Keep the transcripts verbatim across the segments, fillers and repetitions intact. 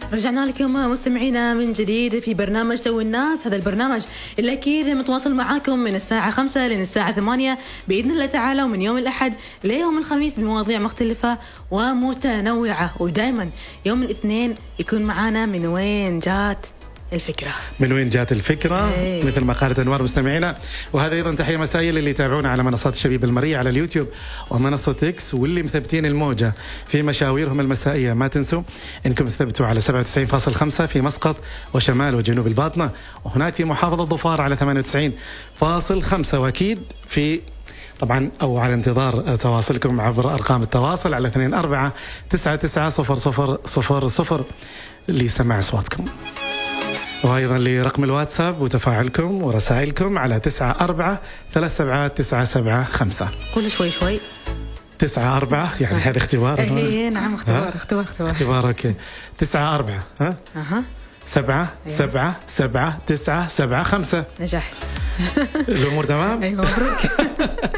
رجعنا لكم مستمعينا من جديد في برنامج تو الناس. هذا البرنامج اللي أكيد متواصل معاكم من الساعة خمسة لين الساعة ثمانية بإذن الله تعالى، ومن يوم الأحد ليوم الخميس بمواضيع مختلفة ومتنوعة. ودائما يوم الاثنين يكون معانا من وين جات الفكرة. من وين جات الفكرة ايه. مثل ما قالت أنوار مستمعينا. وهذا أيضا تحية مسائية اللي يتابعونا على منصات الشبيب المرية على اليوتيوب ومنصة إكس، واللي مثبتين الموجة في مشاويرهم المسائية. ما تنسوا إنكم تثبتوا على سبعة وتسعين فاصلة خمسة في مسقط وشمال وجنوب الباطنة، وهناك في محافظة ظفار على ثمانية وتسعين فاصلة خمسة، وأكيد في طبعا أو على انتظار تواصلكم عبر أرقام التواصل على اثنين أربعة تسعة تسعة صفر صفر صفر صفر لسماع أصواتكم، وأيضا لرقم الواتساب وتفاعلكم ورسائلكم على تسعة أربعة ثلاث سبعة تسعة سبعة خمسة. قول شوي شوي. تسعة أربعة يعني هذا اختبار. إيه نعم اختبار اختبار اختبار اختبار أوكي. تسعة أربعة ها أها سبعة سبعة سبعة تسعة سبعة خمسة. نجحت. الأمور تمام. أيوة مبروك.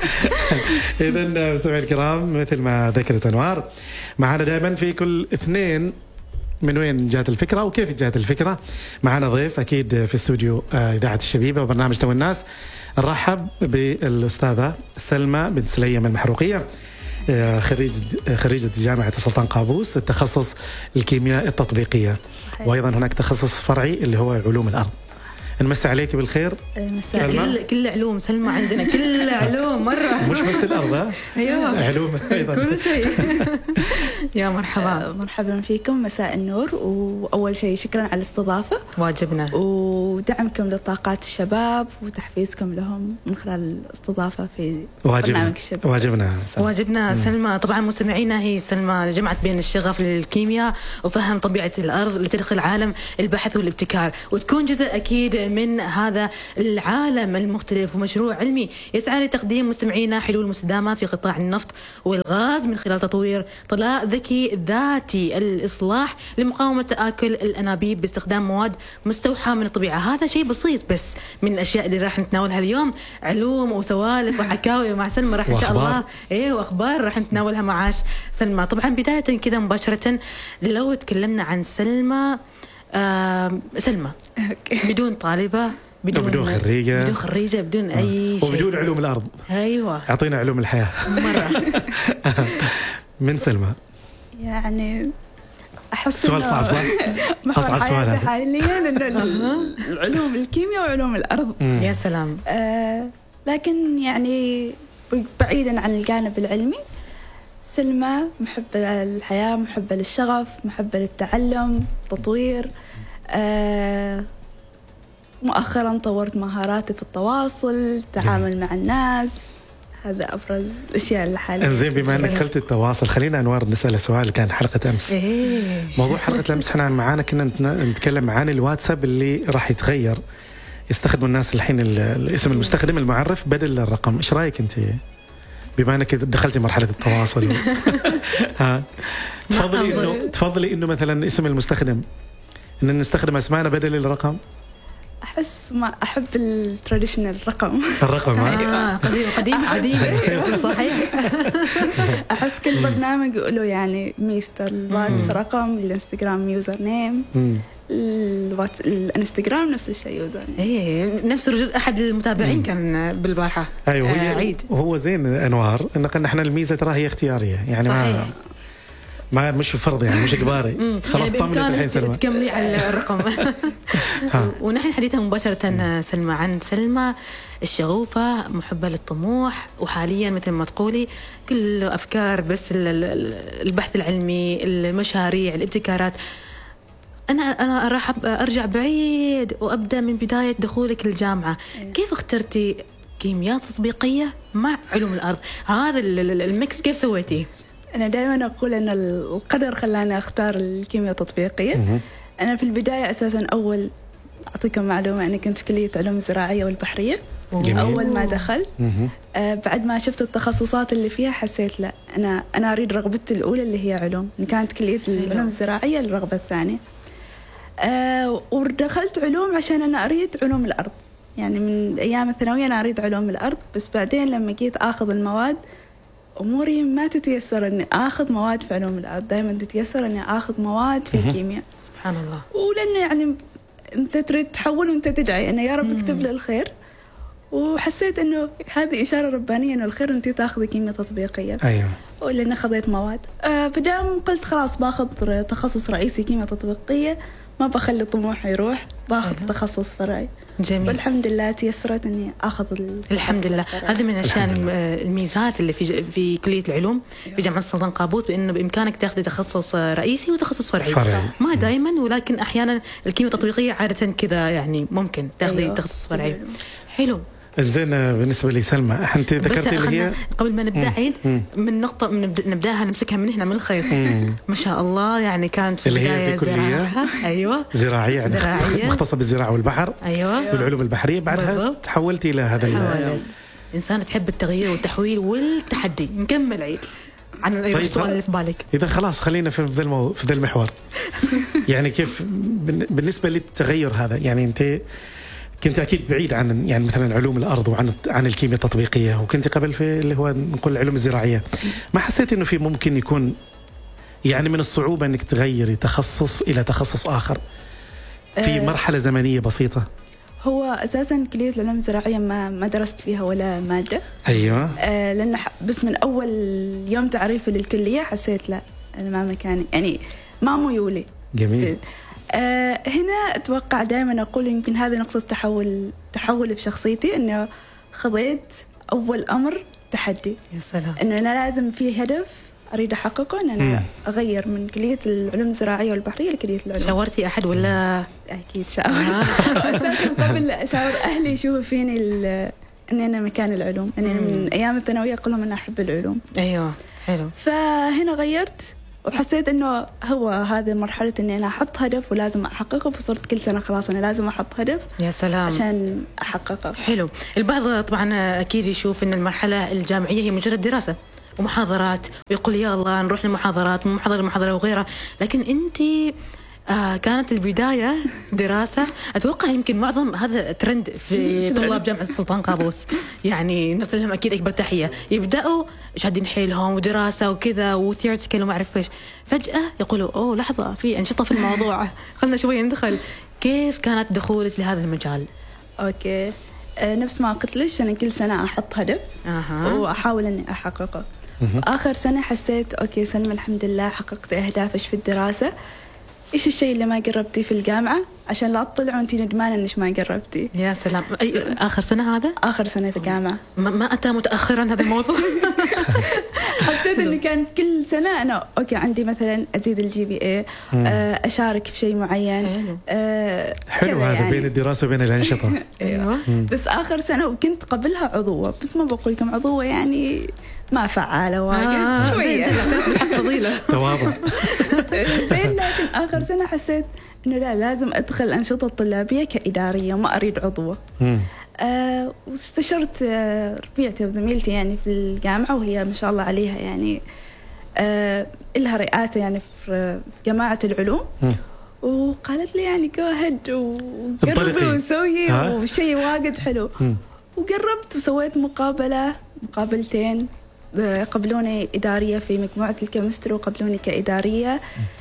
إذن مستمعي الكرام، مثل ما ذكرت أنوار، معنا دائما في كل اثنين من وين جات الفكرة وكيف جات الفكرة. معنا ضيف أكيد في استوديو إذاعة الشبيبة وبرنامج تو الناس. نرحب بالأستاذة سلمى بنت سليم المحروقية، خريج خريجة جامعة السلطان قابوس، التخصص الكيمياء التطبيقية. وأيضا هناك تخصص فرعي اللي هو علوم الأرض. نمسي عليك بالخير. كل كل علوم سلمى عندنا، كل علوم مرة، مش بس الأرض. أيوة علوم أيضا كل شيء. يا مرحبا. مرحبا فيكم، مساء النور. وأول شيء شكرا على الاستضافة، واجبنا ودعمكم لطاقات الشباب وتحفيزكم لهم من خلال الاستضافة في واجبنا. برنامج الشباب. واجبنا سلمى. واجبنا سلمى. طبعا مستمعينا، هي سلمى جمعت بين الشغف للكيمياء وفهم طبيعة الأرض لتدخل عالم البحث والابتكار، وتكون جزء أكيد من هذا العالم المختلف، ومشروع علمي يسعى لتقديم مستمعينا حلول مستدامة في قطاع النفط والغاز من خلال تطوير طلاء ذكي ذاتي الإصلاح لمقاومة تآكل الأنابيب باستخدام مواد مستوحاة من الطبيعة. هذا شيء بسيط بس من الأشياء اللي راح نتناولها اليوم، علوم وسوالف وحكاوي مع سلمى راح إن شاء الله. إيه وأخبار راح نتناولها معاش سلمى. طبعا بداية كذا مباشرة، لو تكلمنا عن سلمى آه سلمى بدون طالبة، بدون بدون خريجة، بدون خريجة، بدون أي شيء، وبدون علوم الأرض. أيوة أعطينا علوم الحياة مرة. من سلمى. يعني أحس سؤال صعب صح؟ أصعب سؤال حاليا العلوم الكيمياء وعلوم الأرض. يا سلام. آه لكن يعني بعيدا عن الجانب العلمي، سلمى محبة للحياة، محبة للشغف، محبة للتعلم، تطوير. آه مؤخرا طورت مهاراتي في التواصل، التعامل مع الناس. هذا أبرز الأشياء اللي حاليا. إنزين، بما أنك قلت التواصل، خلينا أنوار نسأل سؤال كان حلقة أمس. إيه. موضوع حلقة الأمس احنا معانا كنا نتكلم عن الواتساب اللي راح يتغير، يستخدموا الناس الحين الاسم المستخدم المعرف بدل الرقم. إيش رأيك أنت بما أنك دخلتي مرحلة التواصل؟ ها تفضلي إنه تفضلي إنه مثلا اسم المستخدم إن نستخدم أسماءنا بدل الرقم؟ أحس ما أحب التراديشنال الرقم. الرقم آه قديم قديم قديم صحيح. أحس كل برنامج يقولوا يعني ميستر الواتس رقم، الانستغرام يوزر نيم، الواتس الانستغرام نفس الشيء يوزر نيم. إيه نفس ردود أحد المتابعين كان بالبارحة. أيوة آه عيد. وهو زين أنوار إن قلنا إحنا الميزة ترى هي اختيارية، يعني ما ما مش فرض، يعني مش إجباري. خلاص طمنت الحين سلمى تكملي على الرقم. ونحن حديثها مباشرة سلمى عن سلمى الشغوفة، محبة للطموح، وحاليا مثل ما تقولي كل أفكار بس البحث العلمي، المشاريع، الابتكارات. أنا أنا راح أرجع بعيد وأبدأ من بداية دخولك الجامعة. كيف اخترتي كيمياء تطبيقية مع علوم الأرض؟ هذا الميكس كيف سويتيه؟ أنا دائما أقول أن القدر خلاني أختار الكيمياء التطبيقية. أنا في البداية أساسا أول أعطيكم معلومة أني كنت في كلية علوم الزراعية والبحرية. جميل. أول ما دخلت آه بعد ما شفت التخصصات اللي فيها حسيت لا، أنا أنا أريد رغبتي الأولى اللي هي علوم. كانت كلية العلوم الزراعية الرغبة الثانية. آه ودخلت علوم عشان أنا أريد علوم الأرض، يعني من أيام الثانوية أنا أريد علوم الأرض. بس بعدين لما جيت أخذ المواد أموري ما تتيسر إني آخذ مواد في علوم الأرض، دائما تتيسر إني آخذ مواد في الكيمياء. سبحان الله. ولأنه يعني أنت تريد تحول وأنت تدعي إنه يا رب اكتب لي الخير، وحسيت إنه هذه إشارة ربانية إنه الخير أنت تأخذي كيمياء تطبيقية. أيوة. ولأن خذيت مواد آه بدام قلت خلاص باخذ تخصص رئيسي كيمياء تطبيقية، ما بخلي طموحي يروح، باخذ أيوة. تخصص فرعي. جميل. والحمد لله تيسرت إني أخذ الحمد لله. هذه من الأشياء الميزات اللي في في كلية العلوم في جامعة السلطان قابوس، بأنه بإمكانك تأخذ تخصص رئيسي وتخصص فرعي. فرعي. ما دائما، ولكن أحيانا الكيمياء التطبيقية عادة كذا يعني ممكن تأخذي أيوة. تخصص فرعي. حلو. زين، بالنسبة لي سلمى، أنت ذكرتي اللي هي قبل ما نبدأ عيد من نقطة من نبدأها نمسكها من هنا من الخيط. ما شاء الله، يعني كانت في البداية زراعة. أيوة. زراعية يعني زراعية مختصة بالزراعة والبحر. أيوة. والعلوم البحرية. بعدها بالضبط. تحولتي إلى هذا إنسان تحب التغيير والتحويل والتحدي. نكمل عيد عن طيب السؤال اللي في بالك. إذا خلاص خلينا في ذا المو... في ذا المحور. يعني كيف بالنسبة للتغير هذا؟ يعني أنت كنت أكيد بعيد عن يعني مثلا علوم الأرض وعن عن الكيمياء التطبيقية، وكنت قبل في اللي هو نقول العلوم الزراعية. ما حسيت إنه في ممكن يكون يعني من الصعوبة إنك تغيري تخصص إلى تخصص آخر في أه مرحلة زمنية بسيطة؟ هو أساسا كلية العلوم الزراعية ما ما درست فيها ولا مادة. أيوة. أه لأن بس من أول يوم تعريفي للكلية حسيت لا أنا ما مكاني، يعني ما ميولي. جميل. أه هنا أتوقع دائما أقول يمكن هذه نقطة تحول تحول في شخصيتي، إنه خضيت أول أمر تحدي. يا سلام. إنه أنا لازم في هدف أريد أحققه، إن أنا مم. أغير من كلية العلوم الزراعية والبحرية لكلية العلوم. شاورتي أحد ولا؟ أكيد شاور. أساسا قبل أشاور أهلي يشوفوا فيني إن أنا مكان العلوم، إن أنا من أيام الثانوية أقول لهم أنا أحب العلوم. أيوة حلو. فهنا غيرت وحسيت إنه هو هذه مرحلة إني أنا أحط هدف ولازم أحققه، فصرت كل سنة خلاص أنا لازم أحط هدف. يا سلام. عشان أحققه. حلو. البعض طبعا أكيد يشوف إن المرحلة الجامعية هي مجرد دراسة ومحاضرات، ويقول يا الله نروح لمحاضرات ومحاضرة لمحاضرة وغيرها، لكن أنت آه كانت البداية دراسة. أتوقع يمكن معظم هذا ترند في طلاب جامعة السلطان قابوس، يعني نرسل لهم أكيد أكبر تحية، يبدأوا شادين حيلهم ودراسة وكذا وثيوريتيكال وما أعرف إيش، فجأة يقولوا أوه لحظة في أنشطة في الموضوع خلنا شوي ندخل. كيف كانت دخولك لهذا المجال؟ أوكي أه نفس ما قلت ليش أنا كل سنة أحط هدف أه. وأحاول أني أحققه. آخر سنة حسيت أوكي سلمى الحمد لله حققت أهدافك في الدراسة، إيش الشيء اللي ما قربتي في الجامعة عشان لا تطلعوا أنتي ندمانة إنش ما قربتي. يا سلام. أي آخر سنة هذا؟ آخر سنة في الجامعة. ما, ما أتى متأخرا هذا الموضوع. حسيت إنه كان كل سنة أنا أوكي عندي مثلا أزيد الجي بي إيه، أشارك في شيء معين. حلو, آه حلو هذا يعني. بين الدراسة وبين الأنشطة. أيوة. بس آخر سنة وكنت قبلها عضوة، بس ما بقول لكم عضوة يعني ما فعالة واجد. آه شوية فضيلة تواضع. زين. لكن آخر سنة حسيت إنه لا لازم أدخل الأنشطة الطلابية كإدارية، ما أريد عضوة. آه واستشرت آه ربيعتي وزميلتي يعني في الجامعة، وهي ما شاء الله عليها يعني آه إلها رئاسة يعني في جماعة العلوم. م. وقالت لي يعني جو هيد وقربي وسوي وشيء واجد حلو. م. وقربت وسويت مقابلة مقابلتين، قبلوني إدارية في مجموعة الكيمستري وقبلوني كإدارية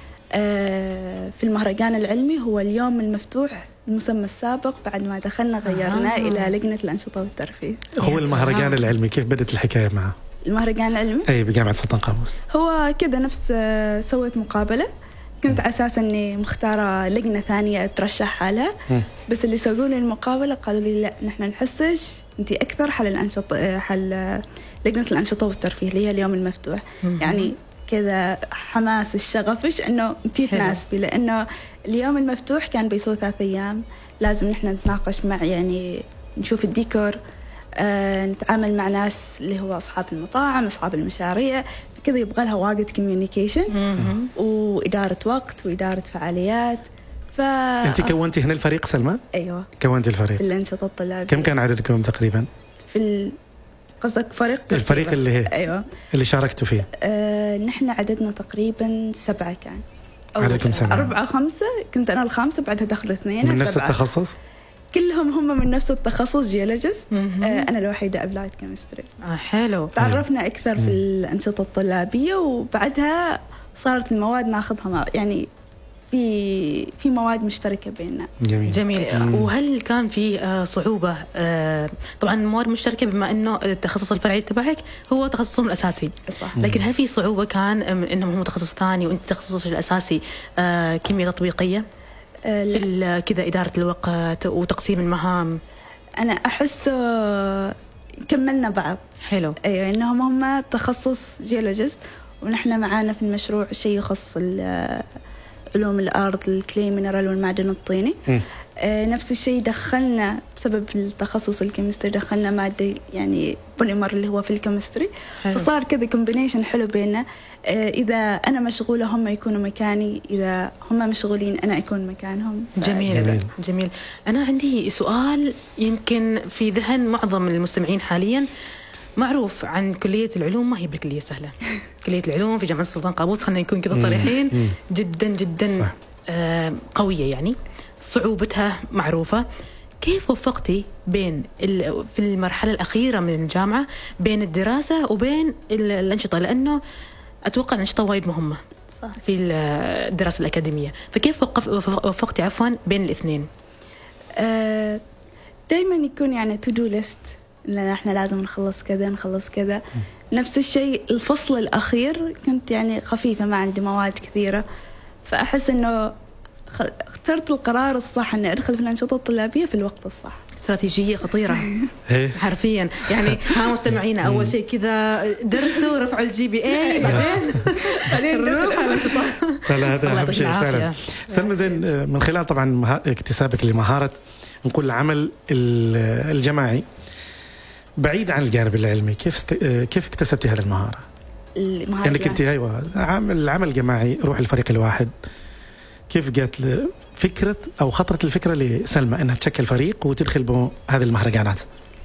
آه في المهرجان العلمي. هو اليوم المفتوح المسمى السابق، بعد ما دخلنا غيرناه آه. إلى لجنة الأنشطة والترفيه. هو المهرجان العلمي كيف بدت الحكاية معه؟ المهرجان العلمي أي بجامعة السلطان قابوس. هو كذا نفس آه سويت مقابلة، كنت أساساً إني مختارة لجنة ثانية ترشح لها، بس اللي سووا لي المقابلة قالوا لي لا نحن نحسش أنتي أكثر حل الأنشطة، حل لجنة الأنشطة والترفيه اللي هي اليوم المفتوح. يعني كذا حماس الشغفش إنه أنتي تناسبي، لأنه اليوم المفتوح كان بيسوي ثلاث أيام، لازم نحن نتناقش مع يعني نشوف الديكور، آه نتعامل مع ناس اللي هو أصحاب المطاعم أصحاب المشاريع كذا، يبغى لها واجد كوميونيكيشن وإدارة وقت وإدارة فعاليات. ف أنت كونتي هنا الفريق سلمى؟ أيوة كونتي الفريق في الأنشطة الطلابية. كم كان عددكم تقريبا؟ في ال... قصدك فريق الفريق اللي هي أيوة اللي شاركتوا فيه؟ آه نحن عددنا تقريبا سبعة كان. عددكم سبعة؟ أربعة خمسة، كنت أنا الخامسة بعدها دخلوا اثنين. من نفس التخصص؟ كلهم هم من نفس التخصص جيولوجيست. أنا الوحيدة أبلايد كيمستري. آه حلو. تعرفنا أكثر في الأنشطة الطلابية، وبعدها صارت المواد ناخذها يعني في في مواد مشتركة بيننا. جميل. جميل. وهل كان في صعوبة؟ طبعا مواد مشتركة بما إنه التخصص الفرعي تبعك هو تخصصهم الأساسي، صح. لكن هل في صعوبة كان إنهم هم تخصص ثاني وأنت تخصصك الأساسي كيمياء تطبيقية في كذا إدارة الوقت وتقسيم المهام؟ أنا أحس كملنا بعض. حلو. أيوة، إنهم هم تخصص جيولوجيست ونحن معانا في المشروع شيء يخص علوم الأرض، الكلي مينرال والمعدن الطيني. آه نفس الشيء دخلنا بسبب التخصص الكيمستري، دخلنا مادة يعني بوليمر اللي هو في الكيمستري، فصار كذا كومبينيشن حلو بيننا. آه إذا أنا مشغولة هم يكونوا مكاني، إذا هم مشغولين أنا أكون مكانهم. جميل. جميل جميل. أنا عندي سؤال يمكن في ذهن معظم المستمعين حاليا. معروف عن كلية العلوم ما هي بالكلية سهلة. كلية العلوم في جامعة السلطان قابوس، خلينا نكون كذا صريحين، جدا جدا آه قوية، يعني صعوبتها معروفة. كيف وفقتي بين في المرحلة الأخيرة من الجامعة بين الدراسة وبين الأنشطة؟ لأنه أتوقع الأنشطة وايد مهمة صح. في الدراسة الأكاديمية، فكيف وفقتي عفوا بين الاثنين؟ آه دايما يكون يعني تو دو ليست، لأن إحنا لازم نخلص كذا نخلص كذا. نفس الشيء الفصل الأخير كنت يعني خفيفة، ما عندي مواد كثيرة، فأحس إنه اخترت القرار الصح إني أدخل في الأنشطة الطلابية في الوقت الصح. استراتيجية خطيرة حرفيا. يعني ها مستمعينا، أول شيء كذا درسوا رفعوا الجي بي اي، بعدين بعدين نروح على الأنشطة. لا هذا أهم شيء فعلا. سلمى زين، من خلال طبعا اكتسابك لمهارة نقول العمل الجماعي بعيد عن الجانب العلمي، كيف است... كيف اكتسبتي هذه المهارة؟ المهارة يعني كنتي ايوه العمل الجماعي، روح الفريق الواحد، كيف جات فكرة او خطرت الفكرة لسلمى انها تشكل فريق وتدخل بهذه المهرجانات؟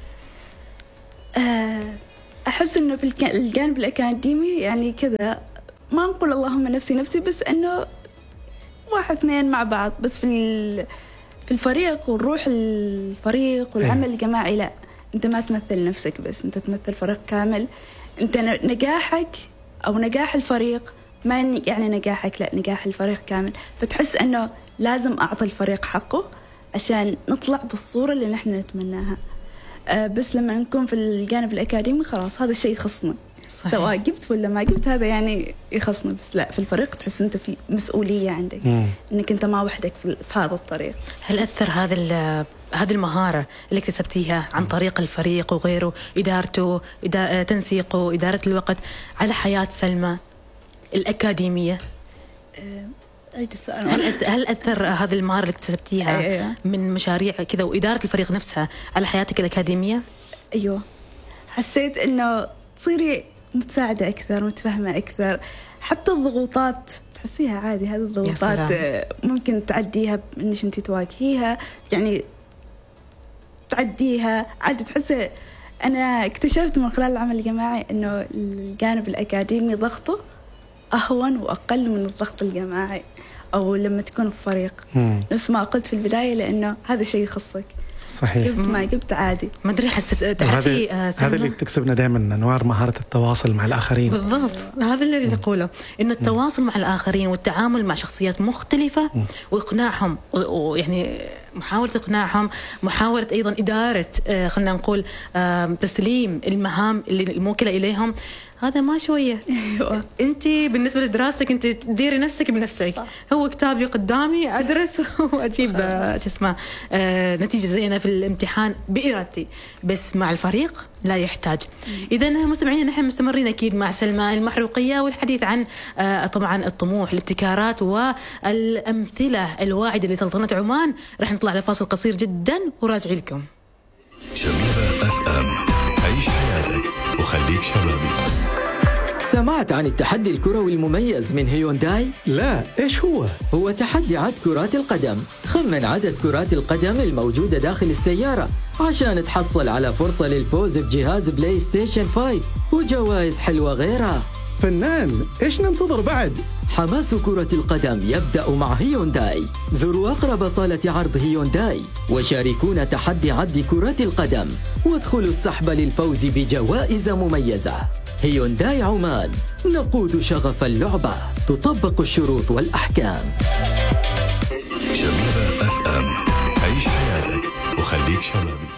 احس انه في الجانب الاكاديمي يعني كذا، ما نقول اللهم نفسي نفسي، بس انه واحد اثنين مع بعض، بس في في الفريق والروح الفريق والعمل الجماعي لا، أنت ما تمثل نفسك بس، أنت تمثل فريق كامل. أنت نجاحك أو نجاح الفريق ما يعني نجاحك، لا نجاح الفريق كامل. فتحس أنه لازم أعطي الفريق حقه عشان نطلع بالصورة اللي نحن نتمناها. أه بس لما نكون في الجانب الأكاديمي خلاص هذا الشيء يخصنا، صحيح. سواء جبت ولا ما جبت هذا يعني يخصنا، بس لا في الفريق تحس أنت في مسؤولية عندك، مم. أنك أنت ما وحدك في هذا الطريق. هل أثر هذا هذه المهارة اللي اكتسبتيها عن طريق الفريق وغيره، إدارته، إدا... تنسيقه، إدارة الوقت، على حياة سلمى الأكاديمية؟ أه... هل هل أثر هذه المهارة اللي اكتسبتيها أيوة. من مشاريع كذا وإدارة الفريق نفسها على حياتك الأكاديمية؟ أيوة، حسيت إنه تصيري متساعدة أكثر، متفهمة أكثر. حتى الضغوطات تحسيها عادي، هذه الضغوطات ممكن تعديها إنش أنت تواجهيها، يعني تعديها عادي. تحسي أنا اكتشفت من خلال العمل الجماعي إنه الجانب الأكاديمي ضغطه أهون وأقل من الضغط الجماعي أو لما تكون في فريق. نفس ما قلت في البداية، لأنه هذا شيء يخصك. صحيح. جبت ما جبت عادي. ما أدري، حسس تعرفي آه هذا اللي تكسبنا دائما أنوار، مهارة التواصل مع الآخرين. بالضبط، هذا اللي نقوله، إنه التواصل مع الآخرين والتعامل مع شخصيات مختلفة م. وإقناعهم، ويعني محاولة إقناعهم، محاولة أيضا إدارة آه خلينا نقول آه تسليم المهام اللي الموكلة إليهم. هذا ما شوية. أنت بالنسبة لدراستك أنت تديري نفسك بنفسك، صح. هو كتابي قدامي أدرس وأجيب شو اسمه آه نتيجة زينة في الامتحان بإرادتي، بس مع الفريق لا يحتاج. إذا مستمعين نحن مستمرين أكيد مع سلمى المحروقية والحديث عن آه طبعا الطموح، الابتكارات والأمثلة الواعدة لسلطنة عمان. رح نطلع لفاصل قصير جدا وراجع لكم. شبيبة أف أم، عيش حياتك وخليك شبابي. سمعت عن التحدي الكروي المميز من هيونداي؟ لا، إيش هو؟ هو تحدي عد كرات القدم. خمن عدد كرات القدم الموجودة داخل السيارة عشان تحصل على فرصة للفوز بجهاز بلاي ستيشن خمسة وجوائز حلوة غيرها. فنان، إيش ننتظر بعد؟ حماس كرة القدم يبدأ مع هيونداي. زوروا أقرب صالة عرض هيونداي وشاركونا تحدي عد كرات القدم وادخلوا السحب للفوز بجوائز مميزة. هيونداي عمان، نقود شغف اللعبة، تطبق الشروط والأحكام. شبيبة اف ام، عيش حياتك وخليك شبابي.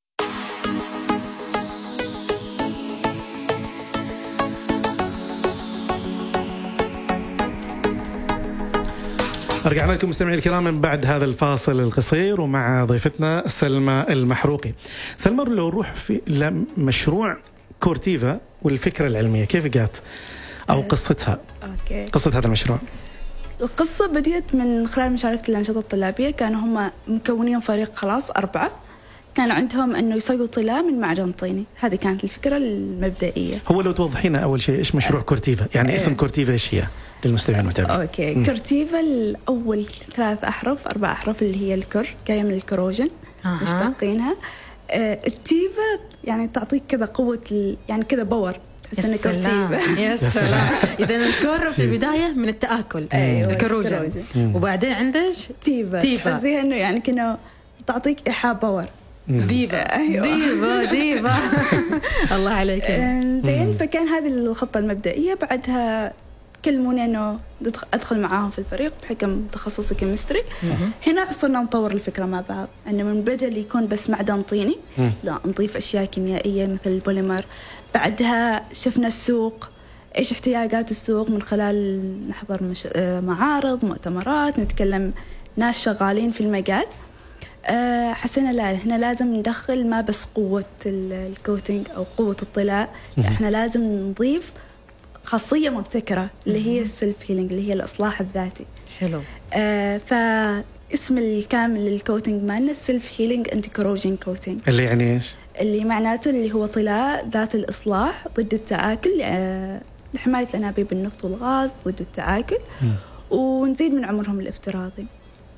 رجعنا لكم مستمعي الكرام من بعد هذا الفاصل القصير ومع ضيفتنا سلمى المحروقي. سلمى، لو نروح في مشروع كورتيفا والفكرة العلمية كيف جات أو قصتها؟ أوكي. قصة هذا المشروع. القصة بديت من خلال مشاركة الأنشطة الطلابية. كانوا هم مكونين فريق خلاص أربعة، كان عندهم أنه يسووا طلاء من معدن طيني. هذه كانت الفكرة المبدئية. هو لو توضحينا أول شيء إيش مشروع كورتيفا، يعني أه. اسم كورتيفا إيش هي للمستمعين المتابعين؟ أوكي. م. كورتيفا الأول ثلاث أحرف أربع أحرف اللي هي الكر، جاية من الكروجن، أه. مشتقينها. آه التيفا يعني تعطيك كذا قوة ال... يعني كذا باور، تحس إنك كورتيفا. يا سلام. إذا الكر في البداية من التآكل، أيوة. الكروجن، وبعدين عندك تيفا، تيفا تحسيها إنه يعني كنا تعطيك إيحاء باور. ديفا. أيوة. ديفا ديفا. الله عليك. زين. فكان هذه الخطة المبدئية. بعدها كلموني إنه أدخل معاهم في الفريق بحكم تخصصي كيمستري. هنا صرنا نطور الفكرة مع بعض، إنه من بدل يكون بس معدن طيني لا نضيف أشياء كيميائية مثل البوليمر. بعدها شفنا السوق، إيش احتياجات السوق، من خلال نحضر مش... معارض، مؤتمرات، نتكلم ناس شغالين في المجال. أه حسنا لا إحنا لازم ندخل ما بس قوة الكوتينج أو قوة الطلاء، إحنا لازم نضيف خاصية مبتكرة اللي هي السيلف هيلينج، اللي هي الإصلاح الذاتي. حلو. آه فاسم الكامل للكوتينج مالنا السيلف هيلينج أنتي كوروجين كوتينج، اللي يعني إيش؟ اللي معناته اللي هو طلاء ذات الإصلاح ضد التآكل، آه لحماية الأنابيب النفط والغاز ضد التآكل، م. ونزيد من عمرهم الافتراضي.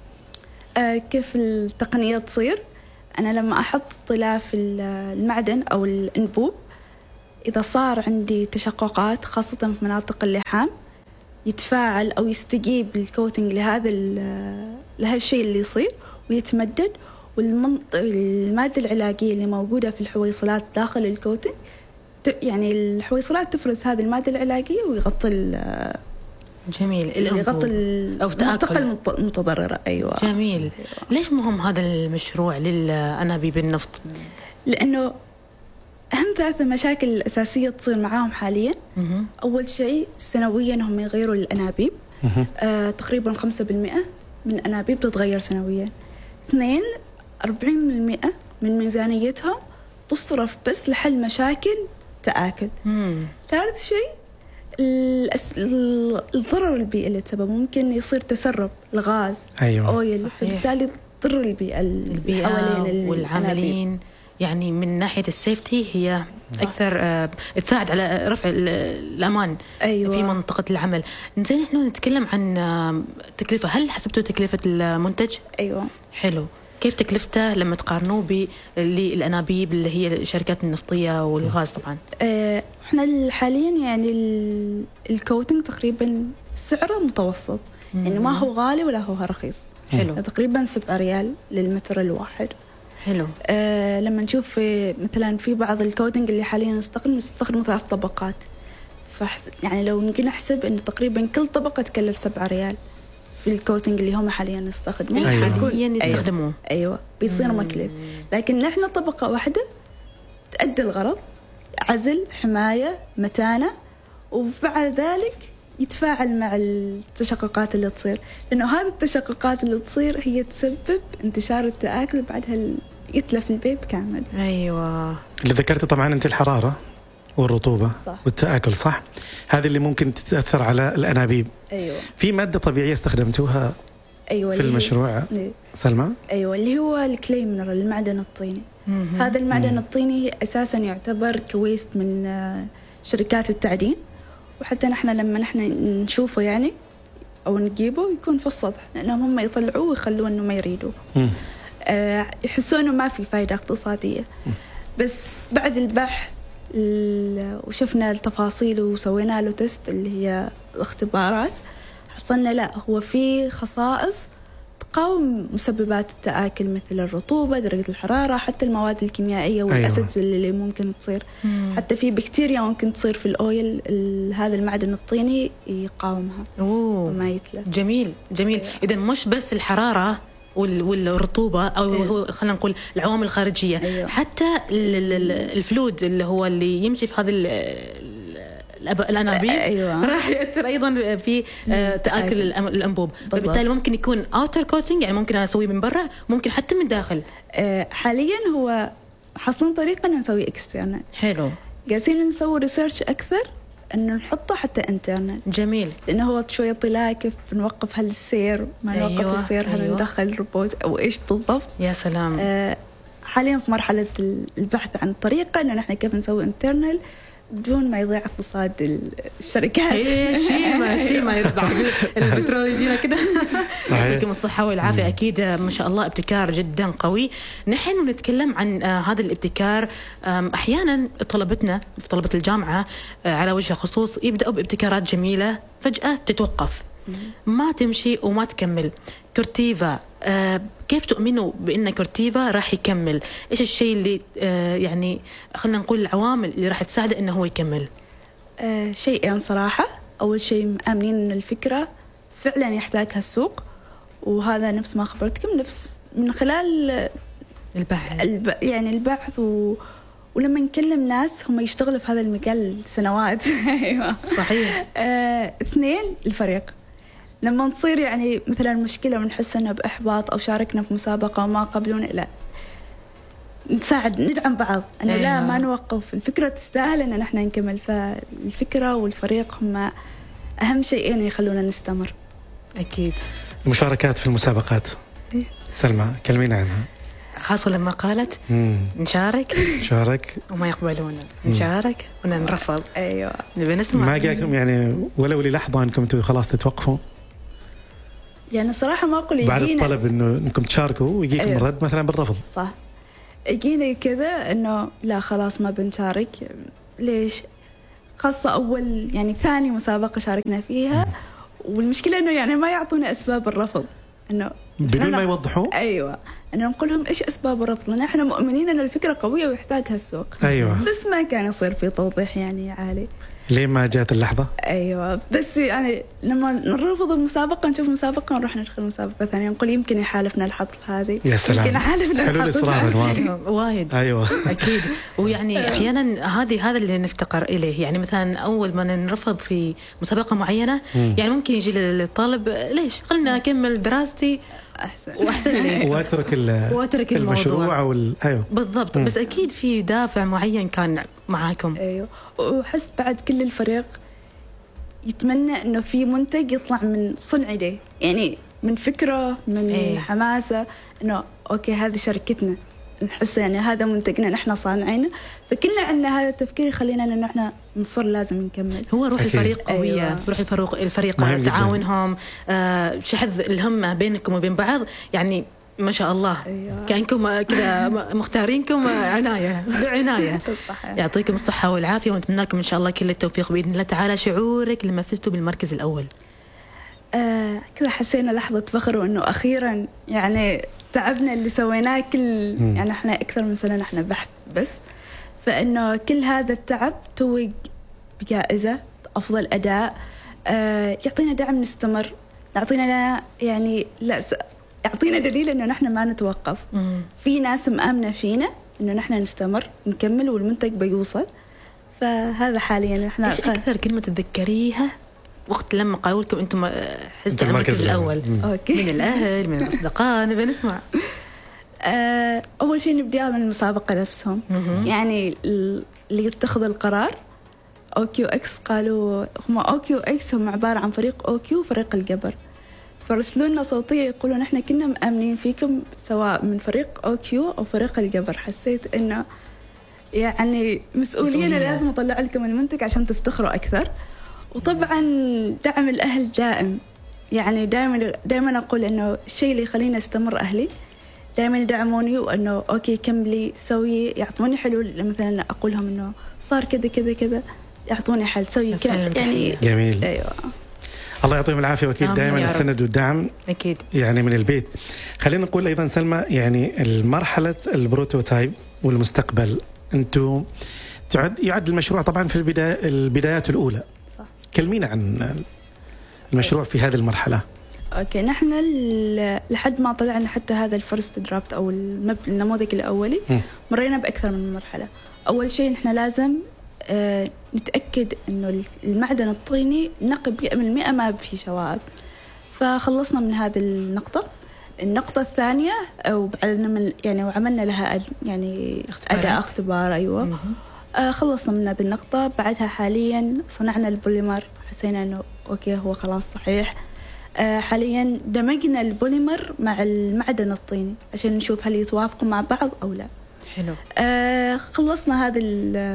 آه كيف التقنية تصير؟ أنا لما أحط طلاء في المعدن أو الأنبوب، إذا صار عندي تشققات خاصة في مناطق اللحام، يتفاعل أو يستجيب الكوتينج لهذا لهالشيء اللي يصير ويتمدد، والمادة العلاجية اللي موجودة في الحويصلات داخل الكوتينج يعني الحويصلات تفرز هذه المادة العلاجية ويغطي جميل يغطي المنطقة المتضررة. أيوة. جميل. أيوة. ليش مهم هذا المشروع للأنابيب النفط؟ لأنه أهم ثلاث مشاكل الأساسية تصير معاهم حالياً. مه. أول شيء سنوياً هم يغيروا الأنابيب، آه تقريباً خمسة بالمئة من أنابيب تتغير سنوياً. اثنين، أربعين بالمئة من ميزانيتهم تصرف بس لحل مشاكل تآكل. مم. ثالث شيء الأس... الضرر البيئي اللي تسبب، ممكن يصير تسرب الغاز، أيوة. أويل، فبالتالي تضر البيئة البيئة حوالين والعاملين. يعني من ناحية السيفتي هي صح. أكثر آه تساعد على رفع الأمان. أيوة. في منطقة العمل. زين، إحنا نتكلم عن آه تكلفة. هل حسبتوا تكلفة المنتج؟ أيوة. حلو. كيف تكلفته لما تقارنوه بالأنابيب اللي هي الشركات النفطية والغاز طبعا؟ آه إحنا حاليا يعني الكوتينج تقريبا سعره متوسط، يعني ما هو غالي ولا هو رخيص. حلو. تقريبا سبعة ريال للمتر الواحد. حلو. آه لما نشوف في مثلا في بعض الكوتينج اللي حاليا نستخدم نستخدم ثلاث طبقات، فحس يعني لو نجي نحسب إنه تقريبا كل طبقة تكلف سبعة ريال في الكوتينج اللي هم حاليا نستخدمه. أيوة. حاليا يستخدموه. أيوة. أيوة بيصير مكلف، لكن نحن طبقة واحدة تأدي الغرض، عزل، حماية، متانة، وبعد ذلك يتفاعل مع التشققات اللي تصير، لأنه هذه التشققات اللي تصير هي تسبب انتشار التآكل، بعدها يتلف البيب كامل. أيوة. اللي ذكرت طبعا أنت الحرارة والرطوبة صح. والتآكل صح، هذه اللي ممكن تتأثر على الأنابيب. أيوة. في مادة طبيعية استخدمتوها أيوة في المشروع أيوة. سلمى؟ أيوة، اللي هو الكلي مينرال، المعدن الطيني. مم. هذا المعدن مم. الطيني أساسا يعتبر كويست من شركات التعدين، وحتى نحن لما نحن نشوفه يعني أو نجيبه يكون في السطح، لأنهم هم يطلعوه ويخلوه إنه ما يريدوه. آه يحسوا إنه ما في فايدة اقتصادية. مم. بس بعد البحث وشفنا التفاصيل وسوينا له تست اللي هي الاختبارات، حصلنا لا هو في خصائص تقاوم مسببات التآكل مثل الرطوبة، درجة الحرارة، حتى المواد الكيميائية والأسيدز أيوة. اللي ممكن تصير مم. حتى في بكتيريا ممكن تصير في الأويل، هذا المعدن الطيني يقاومها وما يتلف. جميل جميل أيوة. إذا مش بس الحرارة والرطوبة أو أيوة. خلينا نقول العوامل الخارجية أيوة. حتى الفلود اللي هو اللي يمشي في هذا الأنابيب أيوة. راح يأثر أيضا في تآكل أيوة. الأنبوب، فبالتالي ممكن يكون outer coating، يعني ممكن أنا أسويه من برا، ممكن حتى من داخل. حاليا هو حصلنا طريقة أن نسوي external. حلو. قاعدين نسوي ريسيرش أكثر إنه نحطه حتى internal. جميل. لأنه هو شوية طلع كيف نوقف هالسير ما أيوة. نوقف السير، هل أيوة. ندخل روبوت أو إيش بالضبط. يا سلام. آه حاليا في مرحلة البحث عن طريقة إنه نحن كيف نسوي internal بدون ما يضيع اقتصاد الشركات. ايه شيء ما شيء ما يربح البترول يجينا كده. يعطيكم الصحة والعافية. أكيد ما شاء الله ابتكار جدا قوي. نحن نتكلم عن هذا الابتكار، أحيانا طلبتنا في طلبة الجامعة على وجه خصوص يبدأوا بابتكارات جميلة فجأة تتوقف، ما تمشي وما تكمل. كورتيفا، آه كيف تؤمنوا بأن كورتيفا راح يكمل؟ إيش الشيء اللي آه يعني خلنا نقول العوامل اللي راح تساعده إنه هو يكمل؟ آه شيئين صراحة. أول شيء مآمنين إن الفكرة فعلا يحتاجها السوق، وهذا نفس ما خبرتكم، نفس من خلال البحث الب... يعني البحث و... ولما نكلم ناس هم يشتغلوا في هذا المجال سنوات. أيوة صحيح. آه اثنين الفريق، لما نصير يعني مثلا مشكلة ونحس إنه بإحباط أو شاركنا في مسابقة وما قبلونا، لا نساعد ندعم بعض إنه أيوة. لا ما نوقف، الفكرة تستاهل إن نحن نكمل. فالفكرة والفريق هم أهم شيئين يخلونا نستمر. أكيد. المشاركات في المسابقات إيه؟ سلمى كلمينا عنها، خاصة لما قالت مم. نشارك نشارك وما يقبلونا، نشارك ونرفض. أيوة. نبي نسمع. ما جاكم يعني ولو للحظة إنكم انتوا خلاص تتوقفوا؟ يعني صراحة ما أقول بعد الطلب إنه إنكم تشاركوا ويجيكم أيوة. الرد مثلا بالرفض. صح. يجينا كذا إنه لا خلاص ما بنشارك. ليش؟ خاصة أول يعني ثاني مسابقة شاركنا فيها م. والمشكلة إنه يعني ما يعطونا أسباب الرفض، إنه بدون ما يوضحوا. أيوة. أنا نقول لهم إيش أسباب الرفض، لأن إحنا مؤمنين أن الفكرة قوية ويحتاجها السوق. أيوة. بس ما كان يصير في توضيح يعني عالي. ليه ما جات اللحظة؟ أيوة. بس يعني لما نرفض المسابقة نشوف مسابقة ونروح ندخل مسابقة ثانية، نقول يمكن يحالفنا الحظ في هذه. يا سلام. يمكن يحالفنا حلو الإصرار أنوار. وايد. أيوة. أكيد. ويعني أحيانا هذه هذا اللي نفتقر إليه، يعني مثلا أول ما نرفض في مسابقة معينة م. يعني ممكن يجي للطالب ليش خلنا أكمل دراستي أحسن وأحسن لي وأترك وأترك المشروع أو ال... أيوة. بالضبط. م. بس أكيد في دافع معين كان معاكم. أيوة. وحس بعد كل الفريق يتمنى إنه في منتج يطلع من صنع يديه، يعني من فكرة من أيه. حماسة إنه أوكي هذه شركتنا، نحس يعني هذا منتجنا نحن صانعينه، فكلنا عندنا هذا التفكير يخلينا إنه نحن نصر لازم نكمل. هو روح أكيد. الفريق قوية. أيوة. روح الفريق الفريق تعاونهم، آه شحذ الهمة بينكم وبين بعض، يعني ما شاء الله. أيوة. كأنكم كذا مختارينكم عناية بعناية. يعطيكم الصحة والعافية ونتمنى لكم إن شاء الله كل التوفيق بإذن الله تعالى. شعورك لما فزتوا بالمركز الأول؟ آه كذا حسينا لحظة فخر، وإنه أخيرا يعني تعبنا اللي سويناه كل م. يعني إحنا أكثر من سنة نحن بحث بس، فإنه كل هذا التعب توج بجائزة أفضل أداء. آه يعطينا دعم نستمر، يعطينا يعني لا س... يعطينا دليل إنه نحن ما نتوقف. مم. في ناس مآمنة فينا إنه نحن نستمر نكمل والمنتج بيوصل. فهذا حاليا نحن. إيش أكثر كلمة تتذكريها وقت لما قالوا لكم أنتم حزتوا المركز الأول؟ أوكي. من الأهل من الأصدقاء نبي نسمع. آه أول شيء نبدأ من المسابقة نفسهم. مم. يعني اللي يتخذ القرار أو كيو إكس قالوا هم أو كيو إكس هم عبارة عن فريق أو كيو وفريق الجبر، فرسلوا لنا صوتية يقولون إحنا كنا مأمنين فيكم سواء من فريق أو كيو أو فريق الجبر. حسيت إنه يعني مسؤولية لازم أطلع لكم المنتج عشان تفتخروا أكثر. وطبعا دعم الأهل دائم، يعني دائما دائما أقول إنه الشيء اللي يخلينا استمر أهلي، دائما يدعموني وأنه أوكي كملي سوي، يعطوني حلول. مثلا أقول لهم إنه صار كذا كذا كذا، يعطوني حل سوي كذا يعني. جميل. أيوة. الله يعطيهم العافية، وأكيد دائما السند والدعم أكيد يعني من البيت. خلينا نقول أيضا سلمى، يعني المرحلة البروتوتايب والمستقبل، أنتم تعد يعد المشروع طبعا في البداية البدايات الأولى. صح. كلمينا عن المشروع في هذه المرحلة. أوكي، نحن لحد ما طلعنا حتى هذا الفرست درافت أو النموذج الأولي م. مرينا بأكثر من مرحلة. أول شيء نحن لازم آه نتأكد إنه المعدن الطيني نقي بالمئة ما فيه شوائب، فخلصنا من هذه النقطة. النقطة الثانية أو يعني وعملنا لها يعني أداء اختبار. أيوة. آه خلصنا من هذه النقطة. بعدها حاليا صنعنا البوليمر، حسينا إنه أوكي هو خلاص صحيح. آه حاليا دمجنا البوليمر مع المعدن الطيني عشان نشوف هل يتوافقوا مع بعض أو لا. حلو. آه خلصنا هذه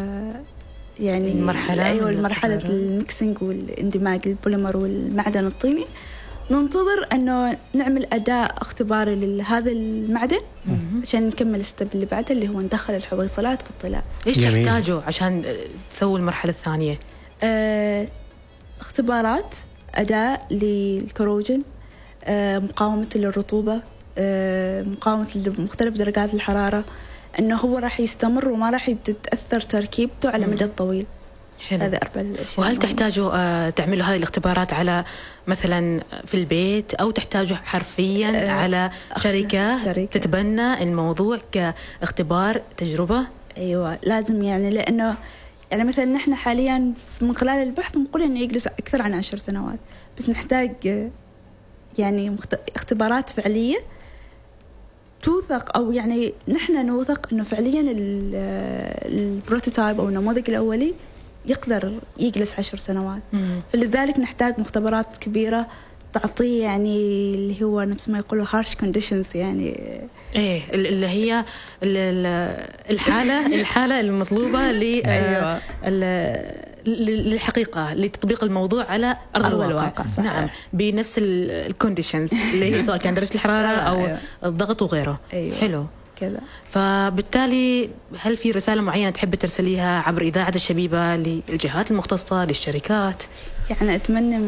يعني المرحلة. أيوة المرحلة الميكسينج والاندماج البوليمر والمعدن الطيني. ننتظر أنه نعمل أداء اختباري لهذا المعدن عشان نكمل الستب اللي بعده اللي هو ندخل الحويصلات في الطلاء. إيش تحتاجوا عشان تسوي المرحلة الثانية؟ آه اختبارات أداء للكروجين، آه مقاومة للرطوبة، آه مقاومة لمختلف درجات الحرارة، أنه هو راح يستمر وما راح يتأثر تركيبته على مدى طويل. حلو. هذا أربع الأشياء. وهل تحتاجوا آه تعملوا هذه الاختبارات على مثلا في البيت أو تحتاجوا حرفيا آه على شركة, شركة تتبنى الموضوع كاختبار تجربة؟ أيوة لازم، يعني لأنه يعني مثلا نحن حاليا من خلال البحث نقول إنه يجلس أكثر عن عشر سنوات، بس نحتاج يعني اختبارات فعلية توثق، أو يعني نحن نوثق إنه فعليا البروتوتايب أو النموذج الأولي يقدر يجلس عشر سنوات. مم. فلذلك نحتاج مختبرات كبيرة تعطيه يعني اللي هو نفس ما يقولوا harsh conditions، يعني ايه اللي هي الحالة الحالة المطلوبة ل أيوة. للحقيقة لتطبيق الموضوع على أرض الواقع, الواقع. نعم بنفس الكونديشنز اللي هي سواء كان درجة الحرارة أو أيوة. الضغط وغيره. أيوة. حلو كذا. فبالتالي هل في رسالة معينة تحب ترسليها عبر إذاعة الشبيبة للجهات المختصة للشركات؟ يعني أتمنى